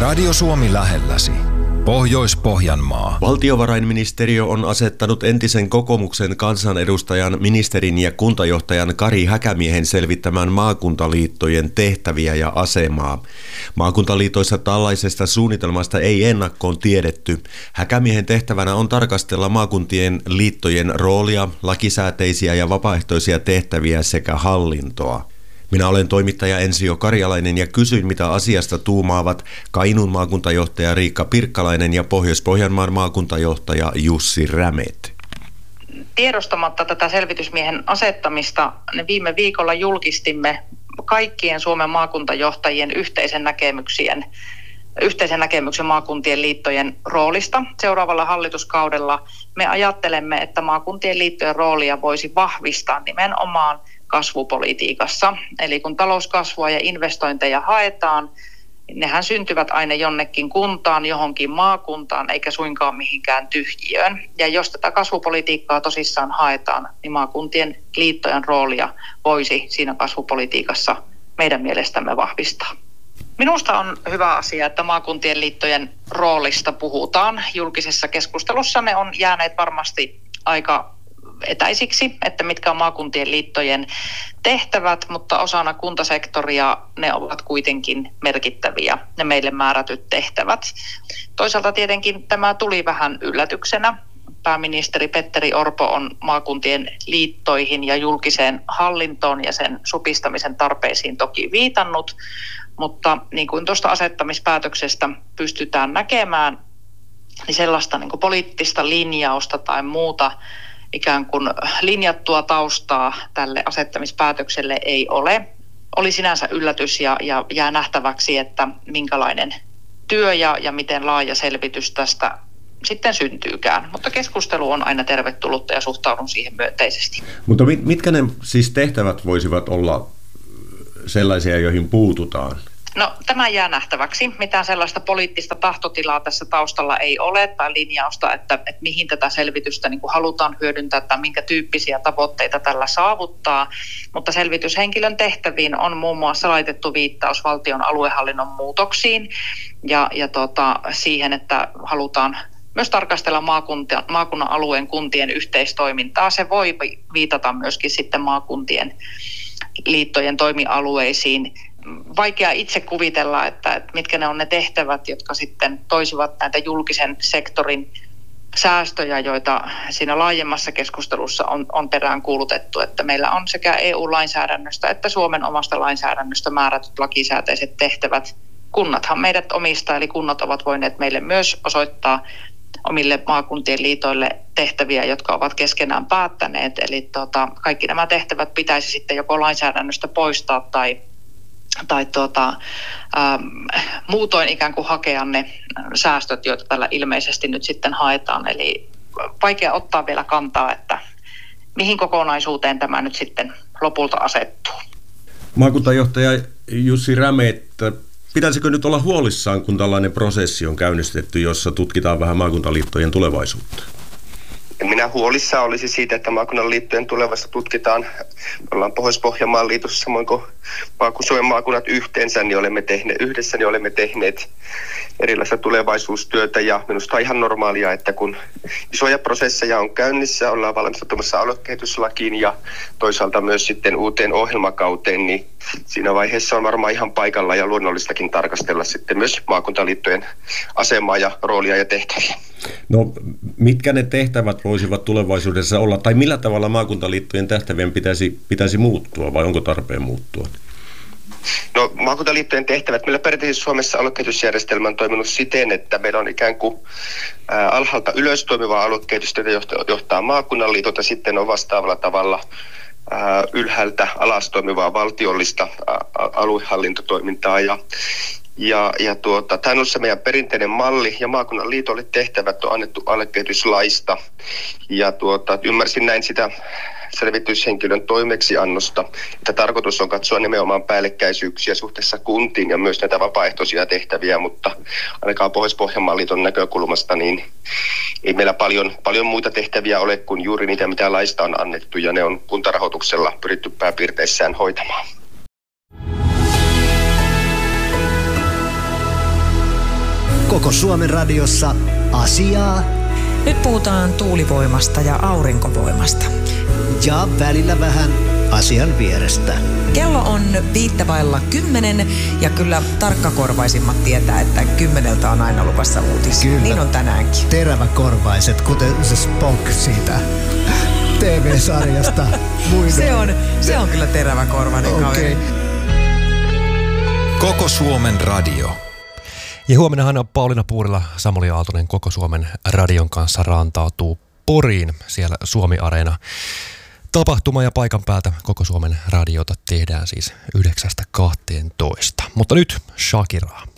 Radio Suomi lähelläsi. Pohjois-Pohjanmaa. Valtiovarainministeriö on asettanut entisen kokoomuksen kansanedustajan, ministerin ja kuntajohtajan Kari Häkämiehen selvittämään maakuntaliittojen tehtäviä ja asemaa. Maakuntaliitoissa tällaisesta suunnitelmasta ei ennakkoon tiedetty. Häkämiehen tehtävänä on tarkastella maakuntien liittojen roolia, lakisääteisiä ja vapaaehtoisia tehtäviä sekä hallintoa. Minä olen toimittaja Ensio Karjalainen ja kysyin, mitä asiasta tuumaavat Kainuun maakuntajohtaja Riikka Pirkkalainen ja Pohjois-Pohjanmaan maakuntajohtaja Jussi Rämet. Tiedostamatta tätä selvitysmiehen asettamista, ne viime viikolla julkistimme kaikkien Suomen maakuntajohtajien yhteisen näkemyksen maakuntien liittojen roolista. Seuraavalla hallituskaudella me ajattelemme, että maakuntien liittojen roolia voisi vahvistaa nimenomaan kasvupolitiikassa. Eli kun talouskasvua ja investointeja haetaan, nehän syntyvät aina jonnekin kuntaan, johonkin maakuntaan, eikä suinkaan mihinkään tyhjiöön. Ja jos tätä kasvupolitiikkaa tosissaan haetaan, niin maakuntien liittojen roolia voisi siinä kasvupolitiikassa meidän mielestämme vahvistaa. Minusta on hyvä asia, että maakuntien liittojen roolista puhutaan. Julkisessa keskustelussa ne on jääneet varmasti aika etäisiksi, että mitkä on maakuntien liittojen tehtävät, mutta osana kuntasektoria ne ovat kuitenkin merkittäviä, ne meille määrätyt tehtävät. Toisaalta tietenkin tämä tuli vähän yllätyksenä. Pääministeri Petteri Orpo on maakuntien liittoihin ja julkiseen hallintoon ja sen supistamisen tarpeisiin toki viitannut, mutta niin kuin tuosta asettamispäätöksestä pystytään näkemään, niin sellaista niin kuin poliittista linjausta tai muuta ikään kuin linjattua taustaa tälle asettamispäätökselle ei ole. Oli sinänsä yllätys ja jää nähtäväksi, että minkälainen työ ja miten laaja selvitys tästä sitten syntyykään. Mutta keskustelu on aina tervetullutta ja suhtaudun siihen myönteisesti. Mutta mitkä ne siis tehtävät voisivat olla sellaisia, joihin puututaan? No, tämä jää nähtäväksi. Mitään sellaista poliittista tahtotilaa tässä taustalla ei ole tai linjausta, että mihin tätä selvitystä niin kuin halutaan hyödyntää tai minkä tyyppisiä tavoitteita tällä saavuttaa. Mutta selvityshenkilön tehtäviin on muun muassa laitettu viittaus valtion aluehallinnon muutoksiin ja siihen, että halutaan myös tarkastella maakunnan alueen kuntien yhteistoimintaa. Se voi viitata myöskin sitten maakuntien liittojen toimialueisiin. Vaikea itse kuvitella, että mitkä ne on ne tehtävät, jotka sitten toisivat näitä julkisen sektorin säästöjä, joita siinä laajemmassa keskustelussa on peräänkuulutettu, että meillä on sekä EU-lainsäädännöstä että Suomen omasta lainsäädännöstä määrätyt lakisääteiset tehtävät. Kunnathan meidät omistaa, eli kunnat ovat voineet meille myös osoittaa omille maakuntien liitoille tehtäviä, jotka ovat keskenään päättäneet. Eli kaikki nämä tehtävät pitäisi sitten joko lainsäädännöstä poistaa tai muutoin ikään kuin hakea ne säästöt, joita tällä ilmeisesti nyt sitten haetaan. Eli vaikea ottaa vielä kantaa, että mihin kokonaisuuteen tämä nyt sitten lopulta asettuu. Maakuntajohtaja Jussi Rämet, pitäisikö nyt olla huolissaan, kun tällainen prosessi on käynnistetty, jossa tutkitaan vähän maakuntaliittojen tulevaisuutta? Minä huolissaan olisi siitä, että maakunnan liittojen tulevaisuutta tutkitaan. Me ollaan Pohjois-Pohjanmaan liitossa samoin kuin Suomen maakunnat yhteensä, niin olemme tehneet erilaista tulevaisuustyötä. Ja minusta on ihan normaalia, että kun isoja prosesseja on käynnissä, ollaan valmistautumassa aluekehityslakiin ja toisaalta myös sitten uuteen ohjelmakauteen, niin siinä vaiheessa on varmaan ihan paikalla ja luonnollistakin tarkastella sitten myös maakuntaliittojen asemaa ja roolia ja tehtäviä. No, mitkä ne tehtävät voisivat tulevaisuudessa olla, tai millä tavalla maakuntaliittojen tehtävien pitäisi muuttua, vai onko tarpeen muuttua? No, maakuntaliittojen tehtävät, meillä perinteisesti Suomessa aluekehitysjärjestelmä on toiminut siten, että meillä on ikään kuin alhaalta ylös toimivaa aluekehitystä, johtaa maakunnan liitot, ja sitten on vastaavalla tavalla ylhäältä alas toimivaa valtiollista aluehallintotoimintaa. Tämä on ollut se meidän perinteinen malli, ja maakunnan liitolle tehtävät on annettu aluekehityslaista. Ja ymmärsin näin sitä selvityshenkilön toimeksiannosta, että tarkoitus on katsoa nimenomaan päällekkäisyyksiä suhteessa kuntiin ja myös näitä vapaaehtoisia tehtäviä, mutta ainakaan Pohjois-Pohjanmaan liiton näkökulmasta niin ei meillä paljon muita tehtäviä ole kuin juuri niitä, mitä laista on annettu, ja ne on kuntarahoituksella pyritty pääpiirteissään hoitamaan. Koko Suomen radiossa asiaa Nyt puhutaan tuulivoimasta ja aurinkovoimasta. ja välillä vähän asian vierestä. Kello on 9:05 ja kyllä tarkkakorvaisimmat tietää, että 10 on aina luvassa uutisia. Kyllä. Niin on tänäänkin. Teräväkorvaiset, kuten se Spock siitä TV-sarjasta. Se on kyllä teräväkorvainen kaveri. Koko Suomen radio. Ja huomennahan Pauliina Puurila, Samuli Aaltonen Koko Suomen radion kanssa rantautuu Poriin. Siellä Suomi-areena tapahtuma ja paikan päältä Koko Suomen radiota tehdään siis 9-12. Mutta nyt Shakiraa.